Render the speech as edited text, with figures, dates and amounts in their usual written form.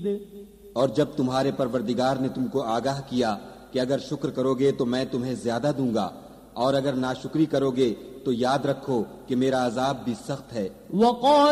और जब तुम्हारे परवरदिगार ने तुमको आगाह किया कि अगर शुक्र करोगे तो मैं तुम्हें ज्यादा दूंगा और अगर नाशुक्री करोगे तो याद रखो कि मेरा अजाब भी सख्त है।